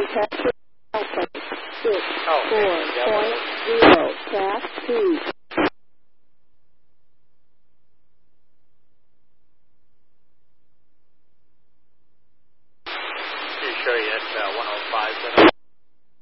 Texas Alpha 64.0, Class 2. Sure, yes, 105.